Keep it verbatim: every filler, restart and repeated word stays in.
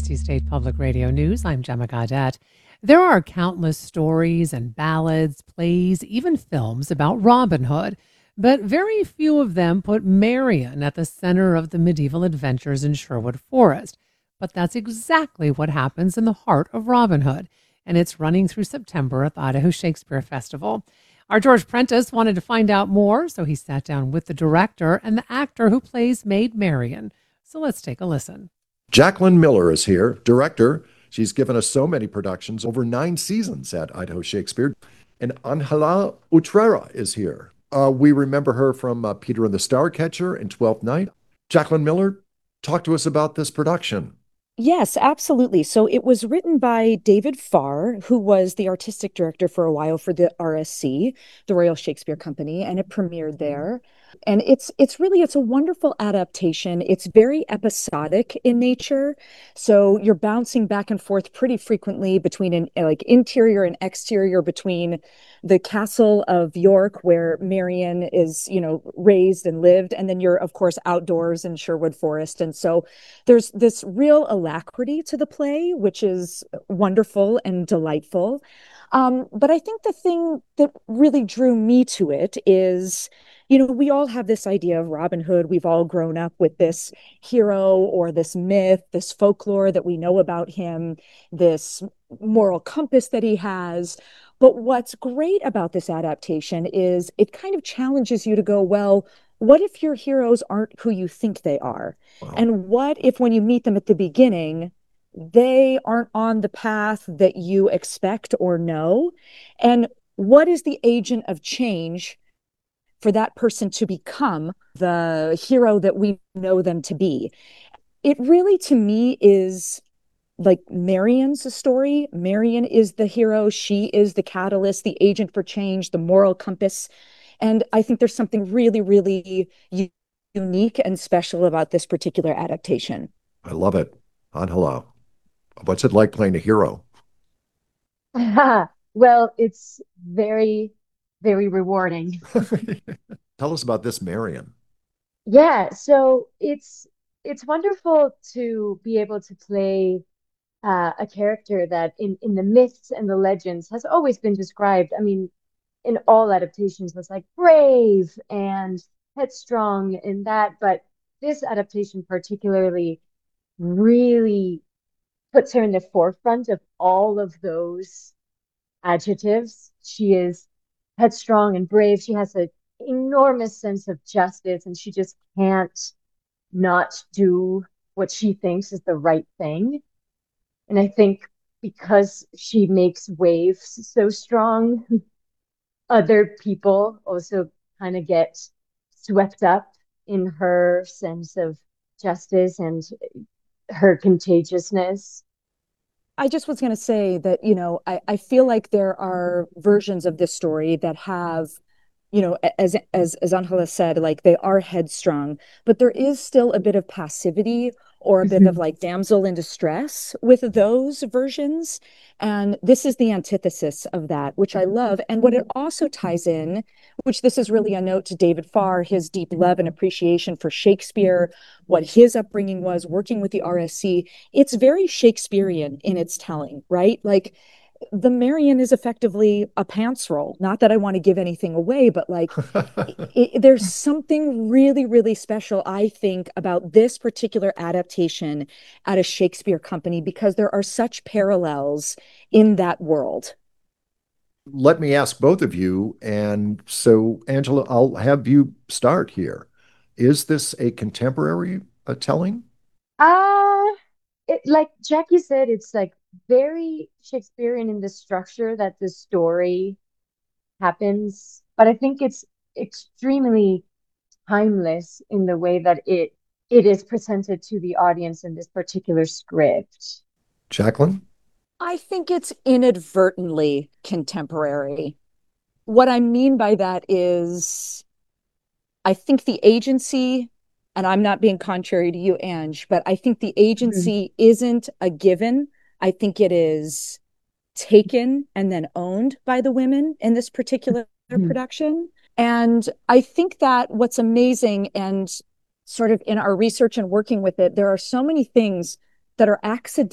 C State Public Radio News. I'm Gemma Gaudette. There are countless stories and ballads, plays, even films about Robin Hood, but very few of them put Marian at the center of the medieval adventures in Sherwood Forest. But that's exactly what happens in the heart of Robin Hood, and it's running through September at the Idaho Shakespeare Festival. Our George Prentice wanted to find out more, so he sat down with the director and the actor who plays Maid Marian. So let's take a listen. Jacqueline Miller is here, director. She's given us so many productions, over nine seasons at Idaho Shakespeare. And Angela Utrera is here. Uh, we remember her from uh, Peter and the Starcatcher and Twelfth Night. Jacqueline Miller, talk to us about this production. Yes, absolutely. So it was written by David Farr, who was the artistic director for a while for the R S C, the Royal Shakespeare Company, and it premiered there. And it's it's really it's a wonderful adaptation. It's very episodic in nature. So you're bouncing back and forth pretty frequently between an like interior and exterior, between the castle of York, where Marian is, you know, raised and lived, and then you're of course outdoors in Sherwood Forest. And so there's this real alacrity to the play, which is wonderful and delightful. Um, but I think the thing that really drew me to it is, you know, we all have this idea of Robin Hood. We've all grown up with this hero or this myth, this folklore that we know about him, this moral compass that he has. But what's great about this adaptation is it kind of challenges you to go, well, what if your heroes aren't who you think they are? Wow. And what if when you meet them at the beginning, they aren't on the path that you expect or know? And what is the agent of change for that person to become the hero that we know them to be? It really, to me, is like Marian's story. Marian is the hero. She is the catalyst, the agent for change, the moral compass. And I think there's something really, really unique and special about this particular adaptation. I love it. Angela, what's it like playing a hero? Well, it's very, very rewarding. Tell us about this Marian. Yeah, so it's it's wonderful to be able to play uh, a character that in in the myths and the legends has always been described. I mean, in all adaptations was like brave and headstrong in that, but this adaptation particularly really puts her in the forefront of all of those adjectives. She is headstrong and brave. She has an enormous sense of justice, and she just can't not do what she thinks is the right thing. And I think because she makes waves so strong, other people also kind of get swept up in her sense of justice and her contagiousness. I just was going to say that, you know, I, I feel like there are versions of this story that have, you know, as as as Angela said, like they are headstrong, but there is still a bit of passivity or a bit of like damsel in distress with those versions. And this is the antithesis of that, which I love. And what it also ties in, which this is really a note to David Farr, his deep love and appreciation for Shakespeare, what his upbringing was working with the R S C. It's very Shakespearean in its telling, right? Like the Marian is effectively a pants roll. Not that I want to give anything away, but like it, it, there's something really, really special, I think, about this particular adaptation at a Shakespeare Company because there are such parallels in that world. Let me ask both of you. And so, Angela, I'll have you start here. Is this a contemporary uh, telling? Uh, it, like Jackie said, it's like very Shakespearean in the structure that the story happens, but I think it's extremely timeless in the way that it it is presented to the audience in this particular script. Jacqueline? I think it's inadvertently contemporary. What I mean by that is I think the agency, and I'm not being contrary to you, Ange, but I think the agency mm-hmm. isn't a given. I think it is taken and then owned by the women in this particular mm-hmm. production. And I think that what's amazing, and sort of in our research and working with it, there are so many things that are accidental